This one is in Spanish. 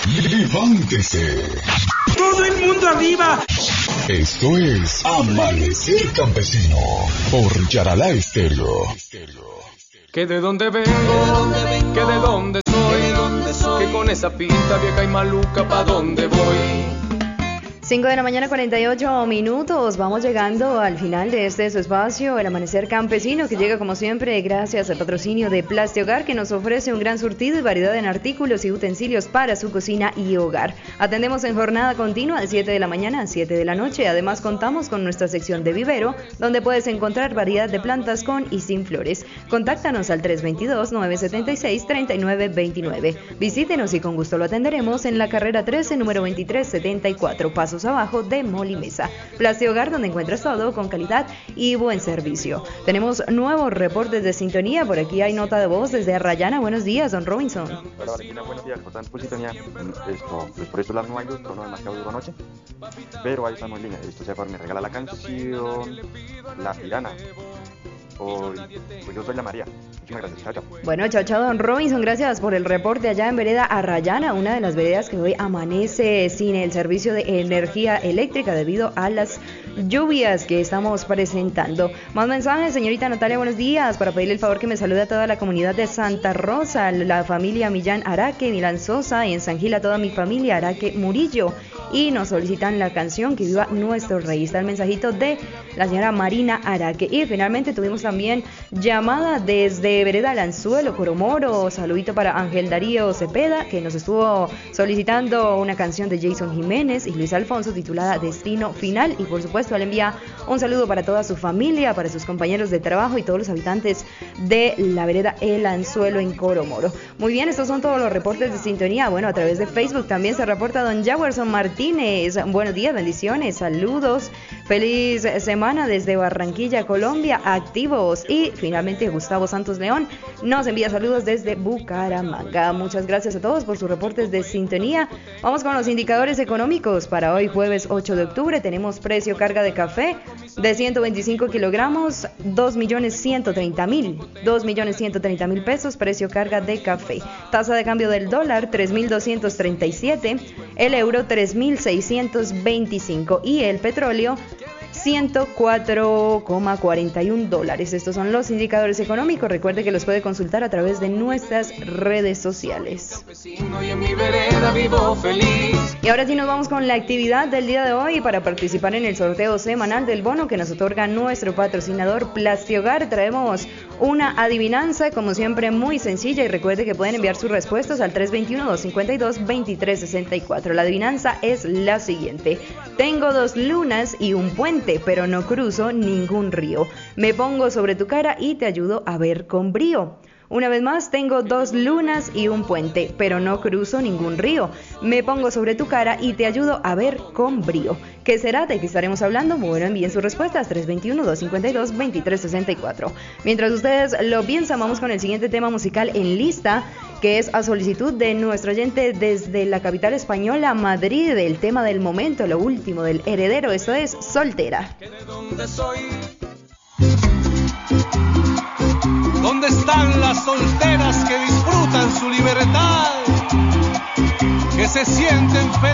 Levántese. ¡Todo el mundo arriba! Esto es Amanecer Campesino por Yaralá Estéreo. Que de dónde vengo, que de dónde soy, que con esa pinta vieja y maluca, ¿pa' dónde voy? 5 de la mañana, 48 minutos. Vamos llegando al final de su espacio, el Amanecer Campesino, que llega como siempre gracias al patrocinio de Plastihogar, que nos ofrece un gran surtido y variedad en artículos y utensilios para su cocina y hogar. Atendemos en jornada continua de 7 de la mañana a 7 de la noche. Además, contamos con nuestra sección de vivero, donde puedes encontrar variedad de plantas con y sin flores. Contáctanos al 322-976-3929. Visítenos y con gusto lo atenderemos en la carrera 13, número 2374, pasos abajo de Molimesa. Plastihogar, donde encuentras todo con calidad y buen servicio. Tenemos nuevos reportes de sintonía. Por aquí hay nota de voz desde Arrayana. Buenos días, don Robinson. Hola, Valentina, buenos días. Por sintonía, por eso no hay luz, no es demasiado duro anoche, pero ahí estamos en línea. Sepa, me regala la canción La Tirana. Pues yo soy la María. Muchas gracias, chao. Bueno, chao, don Robinson, gracias por el reporte allá en vereda Arrayana, una de las veredas que hoy amanece sin el servicio de energía eléctrica debido a las lluvias que estamos presentando. Más mensajes, señorita Natalia, buenos días, para pedirle el favor que me salude a toda la comunidad de Santa Rosa, la familia Millán Araque, Milán Sosa, y en San Gil a toda mi familia Araque Murillo, y nos solicitan la canción Que Viva Nuestro Rey. Está el mensajito de la señora Marina Araque. Y finalmente tuvimos también llamada desde vereda Lanzuelo, Coromoro. Saludito para Ángel Darío Cepeda, que nos estuvo solicitando una canción de Jason Jiménez y Luis Alfonso titulada Destino Final. Y por supuesto le envía un saludo para toda su familia, para sus compañeros de trabajo y todos los habitantes de la vereda El Anzuelo en Coromoro. Muy bien, estos son todos los reportes de sintonía. Bueno, a través de Facebook también se reporta don Jawerson Martínez. Buenos días, bendiciones, saludos, feliz semana desde Barranquilla, Colombia, activos. Y finalmente Gustavo Santos León nos envía saludos desde Bucaramanga. Muchas gracias a todos por sus reportes de sintonía. Vamos con los indicadores económicos para hoy jueves 8 de octubre. Tenemos precio carga de café de 125 kilogramos, 2.130.000 pesos, precio carga de café. Tasa de cambio del dólar 3.237, el euro 3.625 y el petróleo $104.41. Estos son los indicadores económicos. Recuerde que los puede consultar a través de nuestras redes sociales. Y ahora sí nos vamos con la actividad del día de hoy para participar en el sorteo semanal del bono que nos otorga nuestro patrocinador Plastihogar. Traemos una adivinanza, como siempre, muy sencilla, y recuerde que pueden enviar sus respuestas al 321-252-2364. La adivinanza es la siguiente: tengo 2 lunas y un puente, pero no cruzo ningún río. Me pongo sobre tu cara y te ayudo a ver con brío. Una vez más, tengo 2 lunas y un puente, pero no cruzo ningún río. Me pongo sobre tu cara y te ayudo a ver con brío. ¿Qué será? ¿De qué estaremos hablando? Bueno, envíen sus respuestas 321-252-2364. Mientras ustedes lo piensan, vamos con el siguiente tema musical en lista, que es a solicitud de nuestro oyente desde la capital española, Madrid, el tema del momento, lo último del Heredero. Esto es Soltera. ¿Dónde están las solteras que disfrutan su libertad? Que se sienten felices.